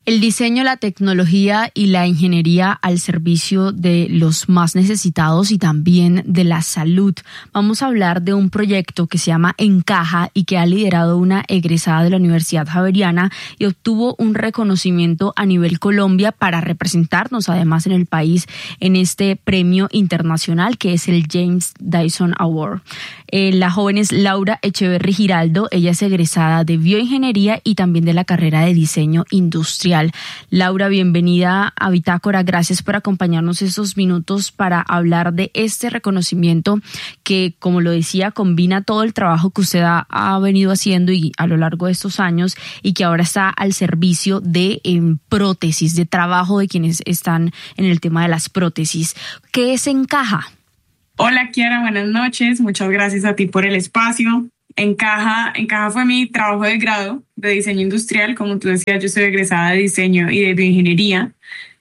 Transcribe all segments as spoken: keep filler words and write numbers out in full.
El diseño, la tecnología y la ingeniería al servicio de los más necesitados y también de la salud. Vamos a hablar de un proyecto que se llama Encaja y que ha liderado una egresada de la Universidad Javeriana y obtuvo un reconocimiento a nivel Colombia para representarnos además en el país en este premio internacional que es el James Dyson Award. Eh, la joven es Laura Echeverry Giraldo, ella es egresada de bioingeniería y también de la carrera de diseño industrial. Laura, bienvenida a Bitácora. Gracias por acompañarnos estos minutos para hablar de este reconocimiento que, como lo decía, combina todo el trabajo que usted ha, ha venido haciendo y a lo largo de estos años y que ahora está al servicio de eh, prótesis, de trabajo de quienes están en el tema de las prótesis. ¿Qué es Encaja? Hola, Kiara, buenas noches. Muchas gracias a ti por el espacio. Encaja, Encaja fue mi trabajo de grado de diseño industrial. Como tú decías, yo soy egresada de diseño y de bioingeniería.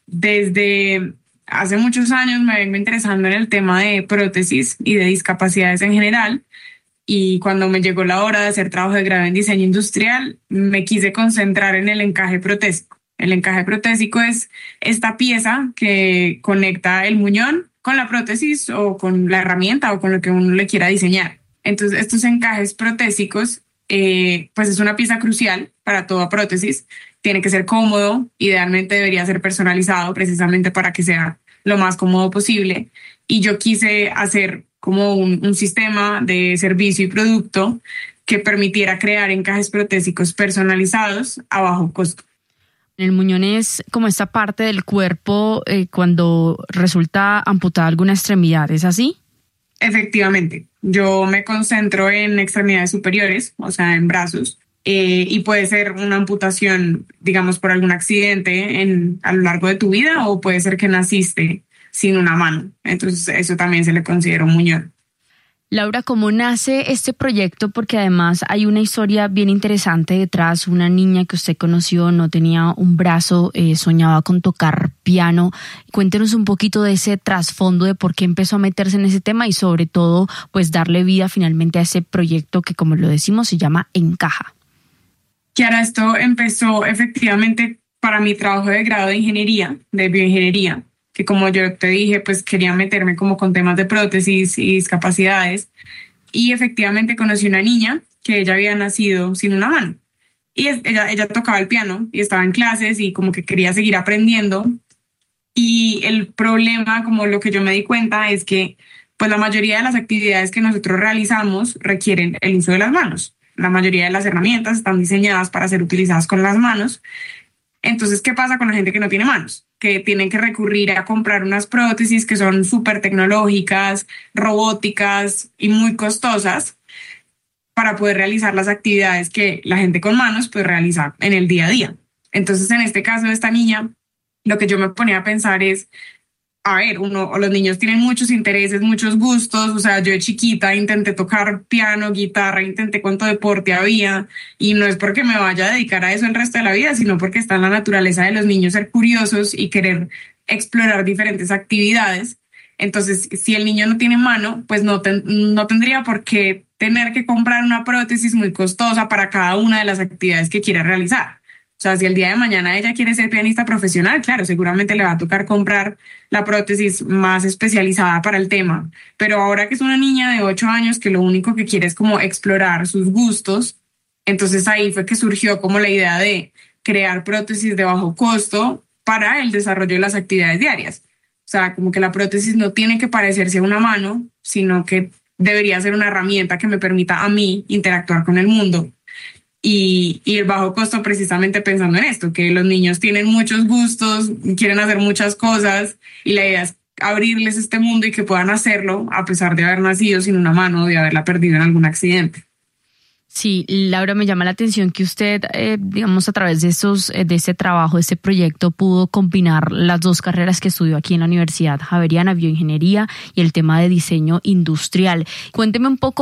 Desde hace muchos años me vengo interesando en el tema de prótesis y de discapacidades en general. Y cuando me llegó la hora de hacer trabajo de grado en diseño industrial, me quise concentrar en el encaje protésico. El encaje protésico es esta pieza que conecta el muñón con la prótesis o con la herramienta o con lo que uno le quiera diseñar. Entonces, estos encajes protésicos, eh, pues es una pieza crucial para toda prótesis. Tiene que ser cómodo, idealmente debería ser personalizado precisamente para que sea lo más cómodo posible. Y yo quise hacer como un, un sistema de servicio y producto que permitiera crear encajes protésicos personalizados a bajo costo. El muñón es como esta parte del cuerpo eh, cuando resulta amputada alguna extremidad, ¿es así? Efectivamente, yo me concentro en extremidades superiores, o sea, en brazos, eh, y puede ser una amputación, digamos, por algún accidente en, a lo largo de tu vida, o puede ser que naciste sin una mano. Entonces, eso también se le considera un muñón. Laura, ¿cómo nace este proyecto? Porque además hay una historia bien interesante detrás. Una niña que usted conoció no tenía un brazo, eh, soñaba con tocar piano. Cuéntenos un poquito de ese trasfondo de por qué empezó a meterse en ese tema y sobre todo, pues darle vida finalmente a ese proyecto que, como lo decimos, se llama Encaja. Kiara, esto empezó efectivamente para mi trabajo de grado de ingeniería, de bioingeniería, que como yo te dije, pues quería meterme como con temas de prótesis y discapacidades. Y efectivamente conocí una niña que ella había nacido sin una mano. Y ella, ella tocaba el piano y estaba en clases y como que quería seguir aprendiendo. Y el problema, como lo que yo me di cuenta, es que pues la mayoría de las actividades que nosotros realizamos requieren el uso de las manos. La mayoría de las herramientas están diseñadas para ser utilizadas con las manos. Entonces, ¿qué pasa con la gente que no tiene manos? Que tienen que recurrir a comprar unas prótesis que son súper tecnológicas, robóticas y muy costosas para poder realizar las actividades que la gente con manos puede realizar en el día a día. Entonces, en este caso de esta niña, lo que yo me ponía a pensar es, a ver, uno, los niños tienen muchos intereses, muchos gustos. O sea, yo de chiquita intenté tocar piano, guitarra, intenté cuánto deporte había, y no es porque me vaya a dedicar a eso el resto de la vida, sino porque está en la naturaleza de los niños ser curiosos y querer explorar diferentes actividades. Entonces, si el niño no tiene mano, pues no, ten, no tendría por qué tener que comprar una prótesis muy costosa para cada una de las actividades que quiera realizar. O sea, si el día de mañana ella quiere ser pianista profesional, claro, seguramente le va a tocar comprar la prótesis más especializada para el tema. Pero ahora que es una niña de ocho años que lo único que quiere es como explorar sus gustos, entonces ahí fue que surgió como la idea de crear prótesis de bajo costo para el desarrollo de las actividades diarias. O sea, como que la prótesis no tiene que parecerse a una mano, sino que debería ser una herramienta que me permita a mí interactuar con el mundo. Y, y el bajo costo precisamente pensando en esto, que los niños tienen muchos gustos, quieren hacer muchas cosas y la idea es abrirles este mundo y que puedan hacerlo a pesar de haber nacido sin una mano o de haberla perdido en algún accidente. Sí, Laura, me llama la atención que usted, eh, digamos, a través de estos, de este trabajo, de este proyecto, pudo combinar las dos carreras que estudió aquí en la Universidad Javeriana, bioingeniería y el tema de diseño industrial. Cuénteme un poco de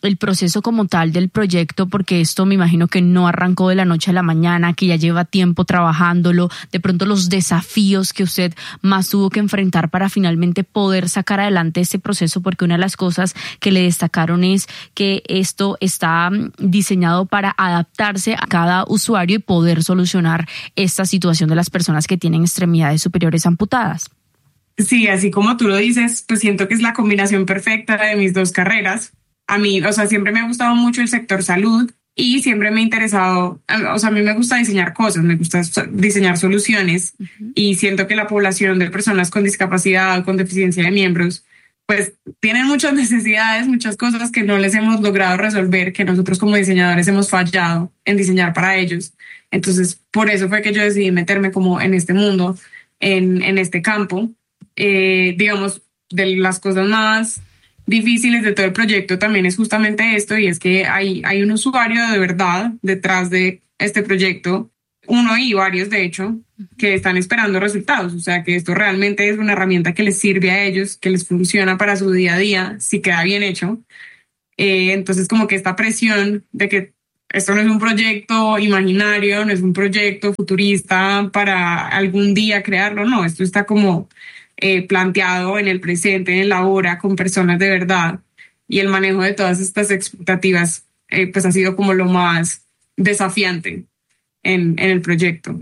el proceso como tal del proyecto, porque esto me imagino que no arrancó de la noche a la mañana, que ya lleva tiempo trabajándolo, de pronto los desafíos que usted más tuvo que enfrentar para finalmente poder sacar adelante este proceso, porque una de las cosas que le destacaron es que esto está diseñado para adaptarse a cada usuario y poder solucionar esta situación de las personas que tienen extremidades superiores amputadas. Sí, así como tú lo dices, pues siento que es la combinación perfecta de mis dos carreras. A mí, o sea, siempre me ha gustado mucho el sector salud y siempre me ha interesado, o sea, a mí me gusta diseñar cosas, me gusta diseñar soluciones uh-huh. Y siento que la población de personas con discapacidad o con deficiencia de miembros, pues tienen muchas necesidades, muchas cosas que no les hemos logrado resolver, que nosotros como diseñadores hemos fallado en diseñar para ellos. Entonces, por eso fue que yo decidí meterme como en este mundo, en, en este campo. Eh, digamos, de las cosas más difíciles de todo el proyecto también es justamente esto, y es que hay, hay un usuario de verdad detrás de este proyecto, uno y varios de hecho, que están esperando resultados, o sea que esto realmente es una herramienta que les sirve a ellos, que les funciona para su día a día, si queda bien hecho. Eh, entonces como que esta presión de que esto no es un proyecto imaginario, no es un proyecto futurista para algún día crearlo, no, esto está como Eh, planteado en el presente, en el ahora, con personas de verdad, y el manejo de todas estas expectativas eh, pues ha sido como lo más desafiante en, en el proyecto.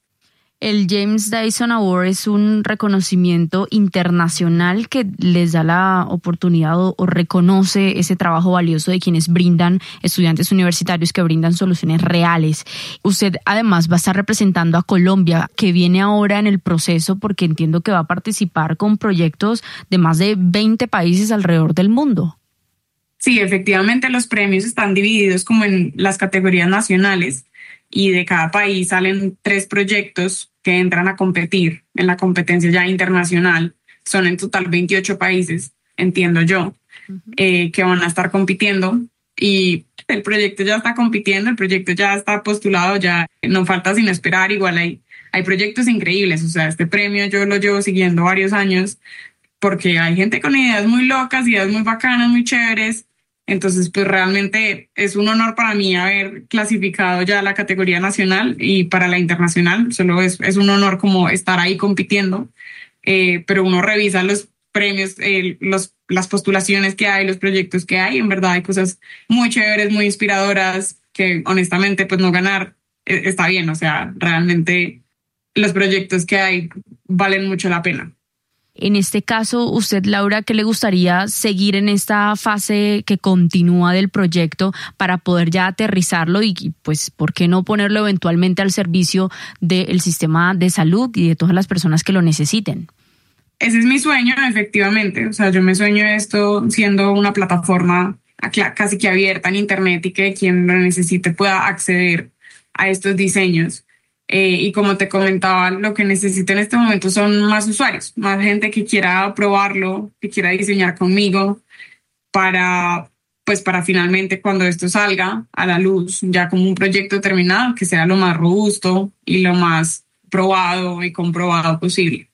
El James Dyson Award es un reconocimiento internacional que les da la oportunidad o, o reconoce ese trabajo valioso de quienes brindan, estudiantes universitarios que brindan soluciones reales. Usted además va a estar representando a Colombia, que viene ahora en el proceso, porque entiendo que va a participar con proyectos de más de veinte países alrededor del mundo. Sí, efectivamente los premios están divididos como en las categorías nacionales, y de cada país salen tres proyectos que entran a competir en la competencia ya internacional. Son en total veintiocho países, entiendo yo, uh-huh. eh, que van a estar compitiendo, y el proyecto ya está compitiendo, el proyecto ya está postulado, ya no falta sino esperar. Igual hay, hay proyectos increíbles, o sea, este premio yo lo llevo siguiendo varios años porque hay gente con ideas muy locas, ideas muy bacanas, muy chéveres. Entonces, pues realmente es un honor para mí haber clasificado ya la categoría nacional, y para la internacional solo es, es un honor como estar ahí compitiendo, eh, pero uno revisa los premios, eh, los, las postulaciones que hay, los proyectos que hay, en verdad hay cosas muy chéveres, muy inspiradoras, que honestamente pues no ganar eh, está bien, o sea, realmente los proyectos que hay valen mucho la pena. En este caso, usted, Laura, ¿qué le gustaría seguir en esta fase que continúa del proyecto para poder ya aterrizarlo y, pues, por qué no ponerlo eventualmente al servicio del sistema de salud y de todas las personas que lo necesiten? Ese es mi sueño, efectivamente. O sea, yo me sueño esto siendo una plataforma casi que abierta en Internet, y que quien lo necesite pueda acceder a estos diseños. Eh, y como te comentaba, lo que necesito en este momento son más usuarios, más gente que quiera probarlo, que quiera diseñar conmigo para, pues para finalmente cuando esto salga a la luz, ya como un proyecto terminado, que sea lo más robusto y lo más probado y comprobado posible.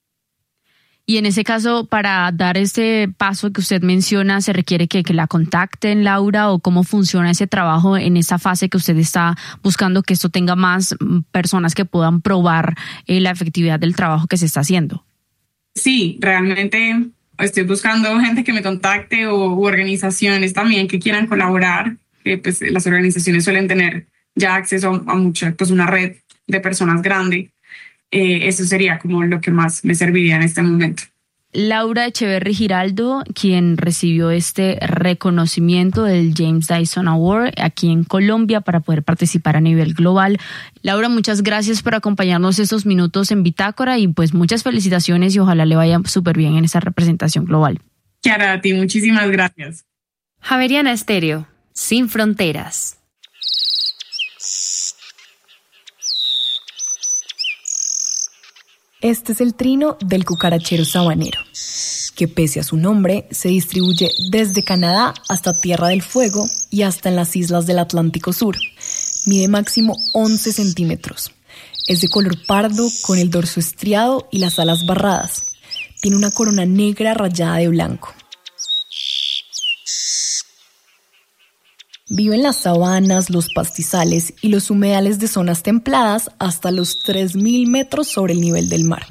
Y en ese caso, para dar este paso que usted menciona, ¿se requiere que, que la contacten, Laura, o cómo funciona ese trabajo en esa fase que usted está buscando que esto tenga más personas que puedan probar eh, la efectividad del trabajo que se está haciendo? Sí, realmente estoy buscando gente que me contacte, o u organizaciones también que quieran colaborar, que pues las organizaciones suelen tener ya acceso a mucha, pues una red de personas grande. Eh, eso sería como lo que más me serviría en este momento. Laura Echeverry Giraldo, quien recibió este reconocimiento del James Dyson Award aquí en Colombia para poder participar a nivel global. Laura, muchas gracias por acompañarnos estos minutos en Bitácora, y pues muchas felicitaciones y ojalá le vaya súper bien en esa representación global. Kiara, a ti muchísimas gracias. Javeriana Estéreo, sin fronteras. Este es el trino del cucarachero sabanero, que pese a su nombre se distribuye desde Canadá hasta Tierra del Fuego y hasta en las islas del Atlántico Sur. Mide máximo once centímetros. Es de color pardo con el dorso estriado y las alas barradas. Tiene una corona negra rayada de blanco. Vive en las sabanas, los pastizales y los humedales de zonas templadas hasta los tres mil metros sobre el nivel del mar.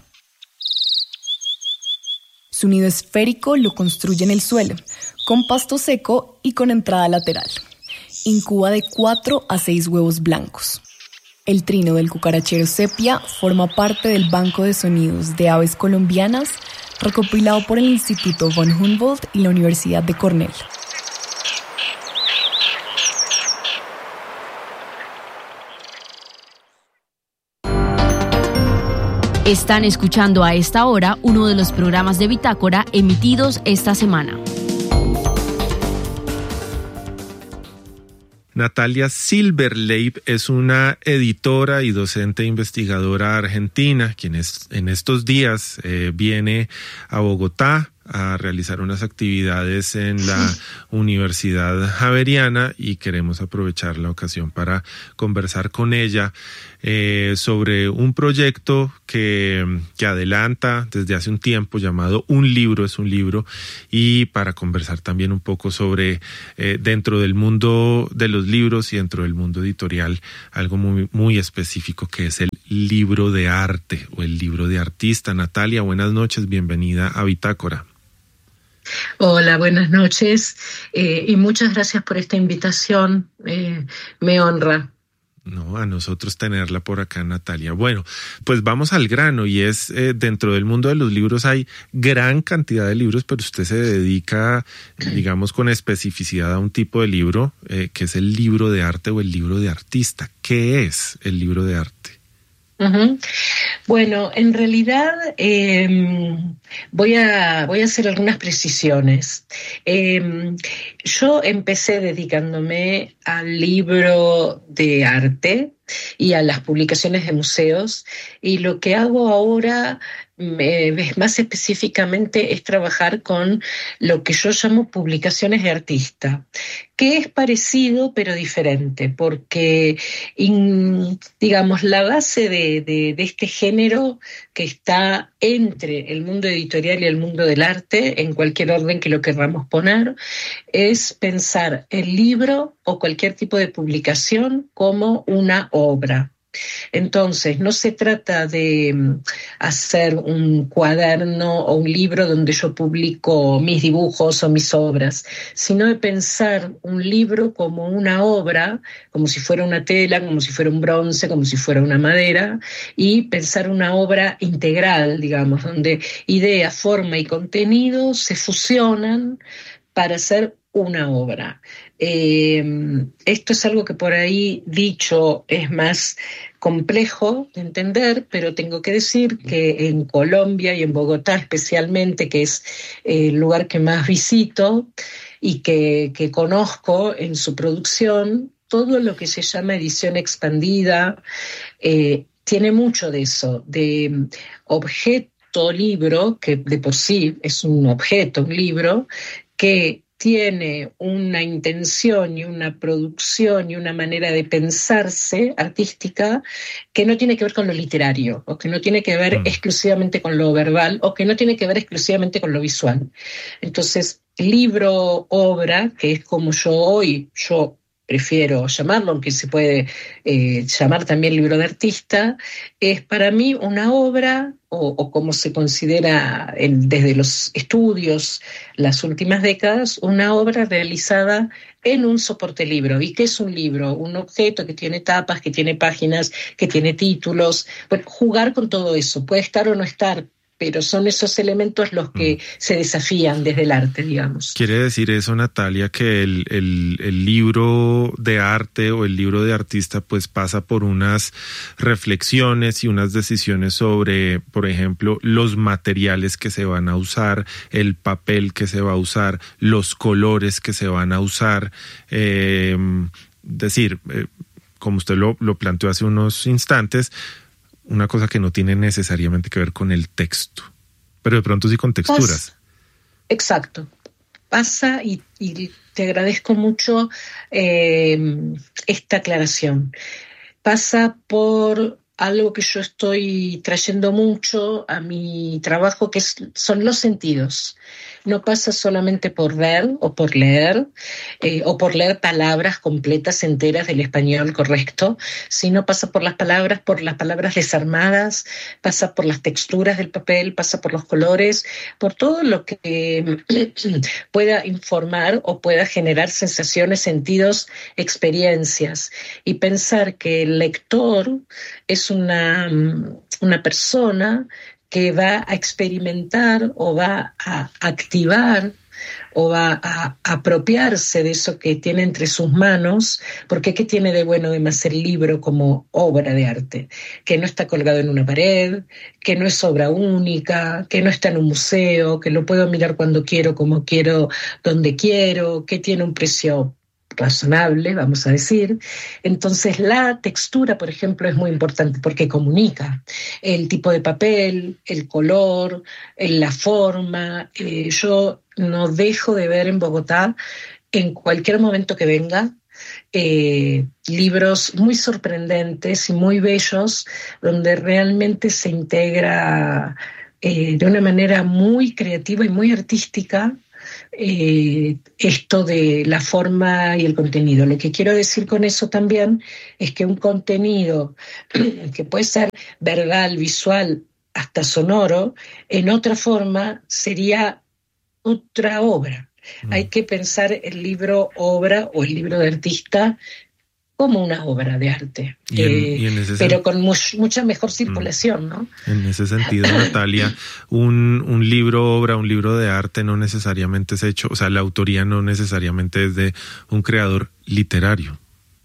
Su nido esférico lo construye en el suelo, con pasto seco y con entrada lateral. Incuba de cuatro a seis huevos blancos. El trino del cucarachero sepia forma parte del banco de sonidos de aves colombianas recopilado por el Instituto von Humboldt y la Universidad de Cornell. Están escuchando a esta hora uno de los programas de Bitácora emitidos esta semana. Natalia Silberleib es una editora y docente investigadora argentina, quien es, en estos días eh, viene a Bogotá a realizar unas actividades en la Universidad Javeriana, y queremos aprovechar la ocasión para conversar con ella eh, sobre un proyecto que, que adelanta desde hace un tiempo llamado Un Libro es un Libro, y para conversar también un poco sobre eh, dentro del mundo de los libros y dentro del mundo editorial algo muy, muy específico, que es el libro de arte o el libro de artista. Natalia, buenas noches, bienvenida a Bitácora. Hola, buenas noches eh, y muchas gracias por esta invitación, eh, me honra. No, a nosotros tenerla por acá, Natalia. Bueno, pues vamos al grano, y es eh, dentro del mundo de los libros hay gran cantidad de libros, pero usted se dedica, digamos, con especificidad a un tipo de libro, eh, que es el libro de arte o el libro de artista. ¿Qué es el libro de arte? Uh-huh. Bueno, en realidad eh, voy a, voy a hacer algunas precisiones. Eh, yo empecé dedicándome al libro de arte y a las publicaciones de museos, y lo que hago ahora eh, más específicamente es trabajar con lo que yo llamo publicaciones de artista, que es parecido pero diferente, porque in, digamos la base de, de, de este género, que está entre el mundo editorial y el mundo del arte, en cualquier orden que lo querramos poner, es pensar el libro o cualquier tipo de publicación como una obra. Entonces, no se trata de hacer un cuaderno o un libro donde yo publico mis dibujos o mis obras, sino de pensar un libro como una obra, como si fuera una tela, como si fuera un bronce, como si fuera una madera, y pensar una obra integral, digamos, donde idea, forma y contenido se fusionan para hacer una obra. Eh, esto es algo que por ahí dicho es más complejo de entender, pero tengo que decir que en Colombia y en Bogotá especialmente, que es el lugar que más visito y que, que conozco en su producción, todo lo que se llama edición expandida eh, tiene mucho de eso, de objeto libro, que de por sí es un objeto, un libro, que tiene una intención y una producción y una manera de pensarse artística que no tiene que ver con lo literario, o que no tiene que ver mm. exclusivamente con lo verbal, o que no tiene que ver exclusivamente con lo visual. Entonces, libro, obra, que es como yo hoy, yo prefiero llamarlo, aunque se puede eh, llamar también libro de artista, es para mí una obra, o, o como se considera en, desde los estudios las últimas décadas, una obra realizada en un soporte libro. ¿Y qué es un libro? Un objeto que tiene tapas, que tiene páginas, que tiene títulos. Bueno, jugar con todo eso, puede estar o no estar, pero son esos elementos los que mm. se desafían desde el arte, digamos. ¿Quiere decir eso, Natalia, que el, el, el libro de arte o el libro de artista pues pasa por unas reflexiones y unas decisiones sobre, por ejemplo, los materiales que se van a usar, el papel que se va a usar, los colores que se van a usar? Eh, decir, eh, como usted lo, lo planteó hace unos instantes, una cosa que no tiene necesariamente que ver con el texto, pero de pronto sí con texturas. Pasa, exacto. Pasa y, y te agradezco mucho eh, esta aclaración. Pasa por algo que yo estoy trayendo mucho a mi trabajo, que es, son los sentidos. no pasa solamente por ver o por leer, eh, o por leer palabras completas, enteras del español correcto, sino pasa por las palabras, por las palabras desarmadas, pasa por las texturas del papel, pasa por los colores, por todo lo que eh, pueda informar o pueda generar sensaciones, sentidos, experiencias. Y pensar que el lector es una, una persona que va a experimentar o va a activar o va a apropiarse de eso que tiene entre sus manos, porque ¿qué tiene de bueno además el libro como obra de arte? Que no está colgado en una pared, que no es obra única, que no está en un museo, que lo puedo mirar cuando quiero, como quiero, donde quiero, que tiene un precio razonable, vamos a decir. Entonces la textura, por ejemplo, es muy importante porque comunica el tipo de papel, el color, la forma. Eh, yo no dejo de ver en Bogotá, en cualquier momento que venga, eh, libros muy sorprendentes y muy bellos, donde realmente se integra eh, de una manera muy creativa y muy artística Eh, esto de la forma y el contenido. Lo que quiero decir con eso también es que un contenido que puede ser verbal, visual, hasta sonoro, en otra forma sería otra obra. Mm. Hay que pensar el libro obra o el libro de artista como una obra de arte, y en, eh, y en ese pero sen- con mu- mucha mejor circulación, ¿no? En ese sentido, Natalia, un, un libro obra, un libro de arte no necesariamente es hecho, o sea, la autoría no necesariamente es de un creador literario.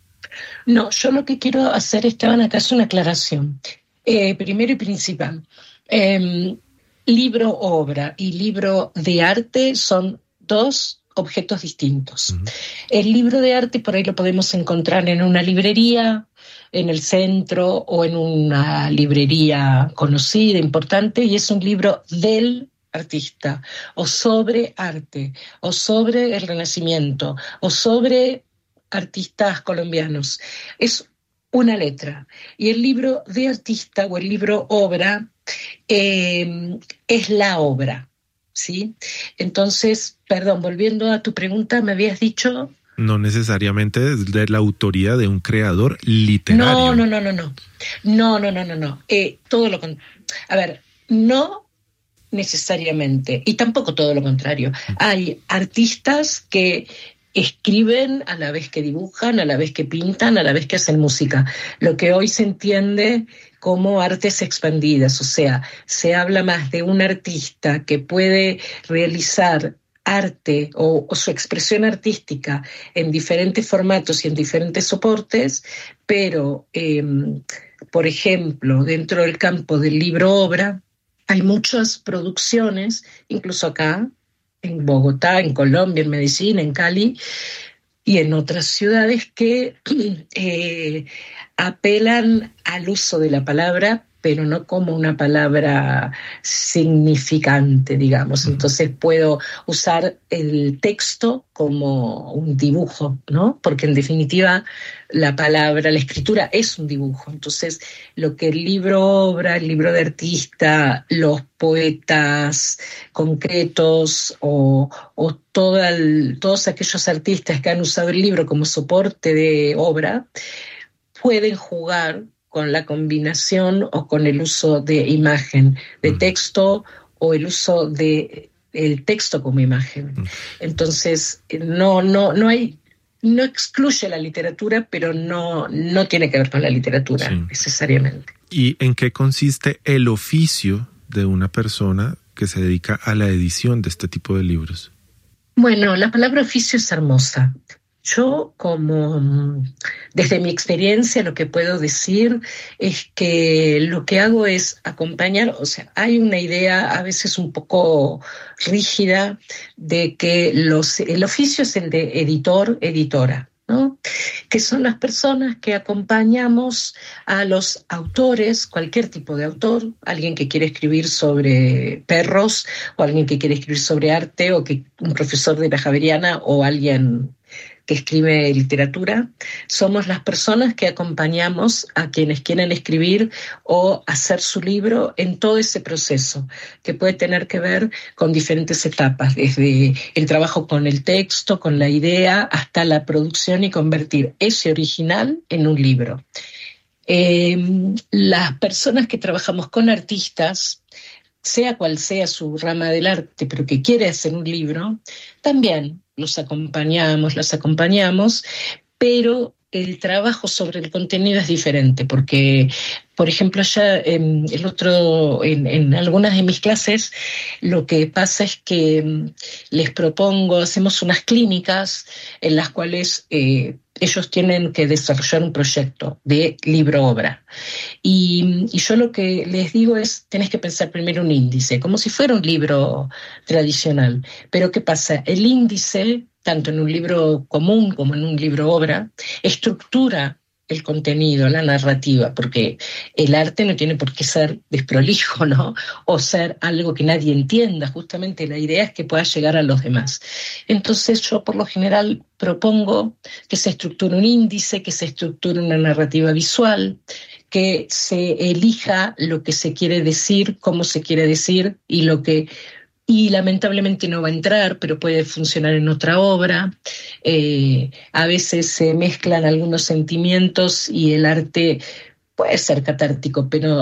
No, yo lo que quiero hacer, Esteban, acá es una aclaración. Eh, primero y principal, eh, libro obra y libro de arte son dos objetos distintos. Uh-huh. El libro de arte por ahí lo podemos encontrar en una librería, en el centro o en una librería conocida, importante, y es un libro del artista, o sobre arte, o sobre el Renacimiento, o sobre artistas colombianos. Es una letra. Y el libro de artista o el libro obra eh, es la obra. ¿Sí? Entonces, perdón, volviendo a tu pregunta, me habías dicho... No necesariamente es de la autoría de un creador literario. No, no, no, no, no. No, no, no, no, no. Eh, todo lo contrario. A ver, no necesariamente, y tampoco todo lo contrario. Hay artistas que escriben a la vez que dibujan, a la vez que pintan, a la vez que hacen música. Lo que hoy se entiende como artes expandidas, o sea, se habla más de un artista que puede realizar arte o, o su expresión artística en diferentes formatos y en diferentes soportes, pero, eh, por ejemplo, dentro del campo del libro-obra hay muchas producciones, incluso acá, en Bogotá, en Colombia, en Medellín, en Cali y en otras ciudades que eh, apelan al uso de la palabra, pero no como una palabra significante, digamos. Entonces puedo usar el texto como un dibujo, ¿no? Porque en definitiva la palabra, la escritura es un dibujo. Entonces lo que el libro obra, el libro de artista, los poetas concretos o, o toda el, todos aquellos artistas que han usado el libro como soporte de obra, pueden jugar con la combinación o con el uso de imagen, de texto o el uso de el texto como imagen. Entonces, no, no, no hay, no excluye la literatura, pero no, no tiene que ver con la literatura, sí, necesariamente. ¿Y en qué consiste el oficio de una persona que se dedica a la edición de este tipo de libros? Bueno, la palabra oficio es hermosa. Yo, como desde mi experiencia, lo que puedo decir es que lo que hago es acompañar, o sea, hay una idea a veces un poco rígida de que los, el oficio es el de editor, editora, ¿no? Que son las personas que acompañamos a los autores, cualquier tipo de autor, alguien que quiere escribir sobre perros, o alguien que quiere escribir sobre arte, o que un profesor de la Javeriana, o alguien que escribe literatura, somos las personas que acompañamos a quienes quieren escribir o hacer su libro en todo ese proceso, que puede tener que ver con diferentes etapas, desde el trabajo con el texto, con la idea, hasta la producción y convertir ese original en un libro. Eh, las personas que trabajamos con artistas, sea cual sea su rama del arte, pero que quiere hacer un libro, también los acompañamos, las acompañamos, pero el trabajo sobre el contenido es diferente, porque, por ejemplo, ya en, el otro, en, en algunas de mis clases, lo que pasa es que les propongo, hacemos unas clínicas en las cuales eh, ellos tienen que desarrollar un proyecto de libro-obra. Y, y yo lo que les digo es, tenés que pensar primero un índice, como si fuera un libro tradicional. Pero ¿qué pasa? El índice, tanto en un libro común como en un libro-obra, estructura el contenido, la narrativa, porque el arte no tiene por qué ser desprolijo, ¿no? O ser algo que nadie entienda. Justamente la idea es que pueda llegar a los demás. Entonces yo por lo general propongo que se estructure un índice, que se estructure una narrativa visual, que se elija lo que se quiere decir, cómo se quiere decir y lo que... y lamentablemente no va a entrar, pero puede funcionar en otra obra. Eh, a veces se mezclan algunos sentimientos y el arte puede ser catártico, pero